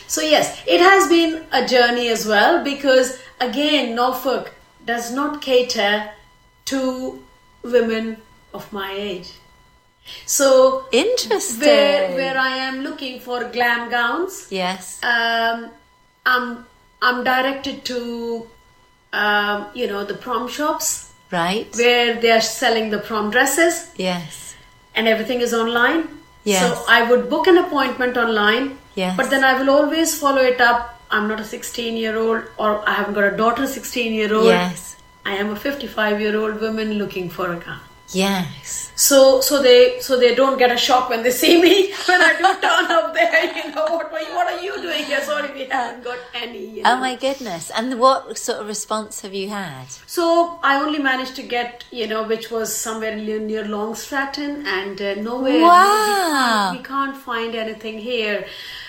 So yes, it has been a journey as well, because again, Norfolk does not cater to women of my age. So interesting. Where I am looking for glam gowns, yes, I'm directed to the prom shops, right, where they are selling the prom dresses. Yes, and everything is online. Yes. So I would book an appointment online. Yes. But then I will always follow it up. I'm not a 16-year-old, or I haven't got a daughter 16-year-old. Yes. I am a 55-year-old woman looking for a gown. Yes. So they don't get a shock when they see me when I do turn up there. What are you doing here? Sorry, we haven't got any. Oh my goodness! And what sort of response have you had? So I only managed to get which was somewhere near Long Stratton, and nowhere. Wow! We can't find anything here.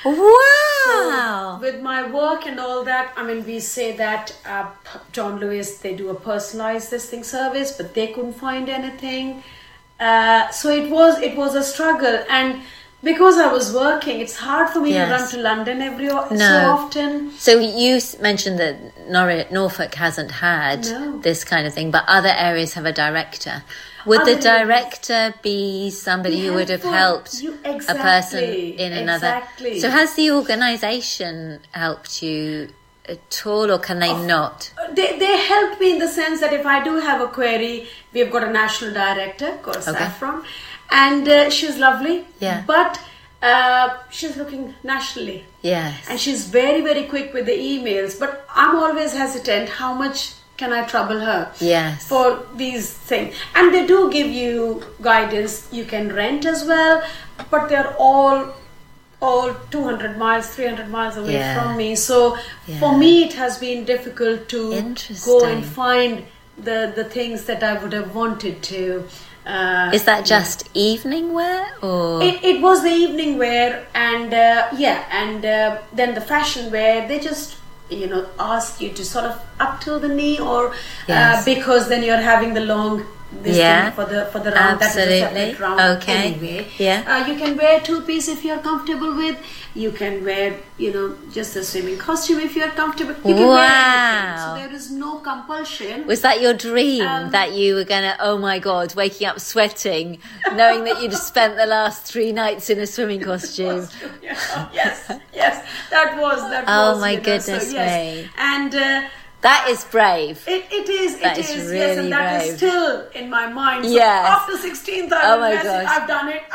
Wow! So with my work and all that, I mean, we say that John Lewis, they do a personalized listing service, but they couldn't find anything. So it was a struggle, and because I was working, it's hard for me to run to London so often. So you mentioned that Norfolk hasn't had this kind of thing, but other areas have a director. Would the director be somebody who would have helped a person in another? Exactly. So has the organisation helped you at all, or can they not? They help me in the sense that if I do have a query, we've got a national director called Saffron, and she's lovely. Yeah. But she's looking nationally. Yes. And she's very, very quick with the emails. But I'm always hesitant. How much can I trouble her? Yes. For these things. And they do give you guidance. You can rent as well, but they're all 200 miles, 300 miles away from me. So for me, it has been difficult to go and find the things that I would have wanted to. Is that just evening wear, or it was the evening wear, and then the fashion wear. They just ask you to sort of up till the knee, or because then you're having the long thing for the round. Absolutely. That is a separate round. Okay. Anyway. Yeah. You can wear two-piece if you're comfortable with. You can wear, just a swimming costume if you're comfortable. You can wear anything. So there is no compulsion. Was that your dream, that you were going to, oh my God, waking up sweating, knowing that you'd spent the last 3 nights in a swimming costume? Yes. That was. Oh my goodness me. And that is brave. It is. That it is is. really Yes, and that brave. is still in my mind. So yes. After 16th, I've done it.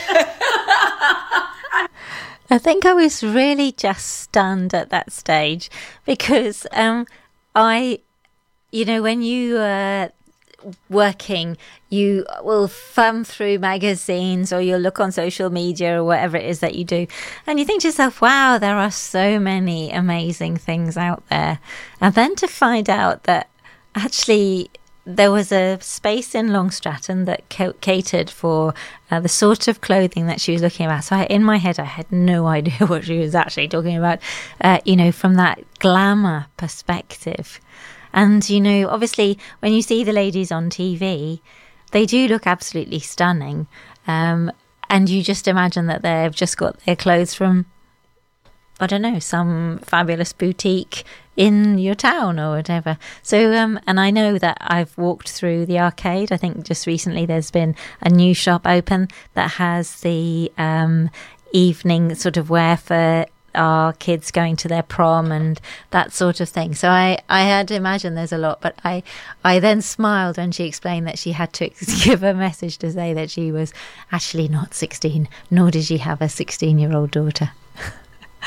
I think I was really just stunned at that stage, because when you working, you will thumb through magazines, or you'll look on social media, or whatever it is that you do, and you think to yourself, wow, there are so many amazing things out there. And then to find out that actually there was a space in Long Stratton that catered for the sort of clothing that she was looking at. So in my head, I had no idea what she was actually talking about, from that glamour perspective. And, obviously, when you see the ladies on TV, they do look absolutely stunning. And you just imagine that they've just got their clothes from, I don't know, some fabulous boutique in your town or whatever. So, and I know that I've walked through the arcade. I think just recently there's been a new shop open that has the evening sort of wear for our kids going to their prom and that sort of thing. So I had imagined there's a lot, but I then smiled when she explained that she had to give a message to say that she was actually not 16, nor did she have a 16-year-old daughter.